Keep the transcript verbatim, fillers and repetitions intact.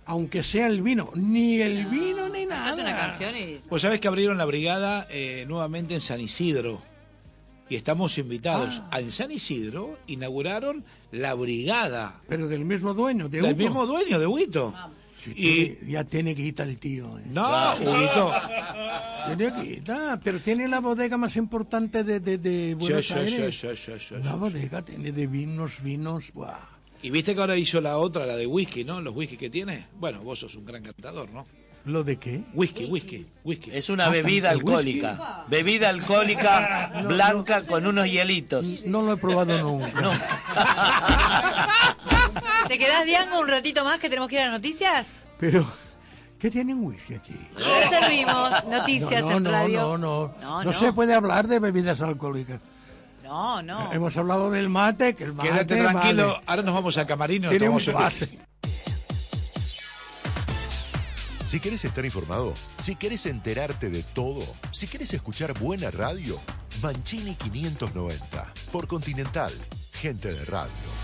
aunque sea el vino, ni el vino ni nada. Una canción y... Pues sabés que abrieron la brigada eh, nuevamente en San Isidro. Y estamos invitados. Ah. A, en San Isidro inauguraron la brigada. Pero del mismo dueño, de Del Hugo. mismo dueño, de Huito. Sí, Y- tiene- ya tiene que quitar el tío. eh. No, Huguito. Tiene que quitar, pero tiene la bodega más importante de, de, de Buenos Sí, sí, Aires. sí, sí, sí, sí, Una sí. bodega tiene de vinos, vinos, buah. Y viste que ahora hizo la otra, la de whisky, ¿no? Los whisky que tiene. Bueno, vos sos un gran cantador, ¿no? ¿Lo de qué? Whisky, whisky, whisky. Es una Ah, bebida tanto alcohólica. Bebida alcohólica blanca con unos hielitos. No lo he probado nunca. No. ¿Te quedás, Diango, un ratito más que tenemos que ir a las noticias? Pero, ¿qué tienen whisky aquí? Te servimos noticias no, no, en no, radio. no, no, No, no. no. se puede hablar de bebidas alcohólicas. No, no. Hemos hablado del mate, que el mate Quédate tranquilo, vale. ahora nos vamos al camarín y nos Tiene un tomamos un base. Si querés estar informado, si querés enterarte de todo, si querés escuchar buena radio, Mancini quinientos noventa, por Continental, gente de radio.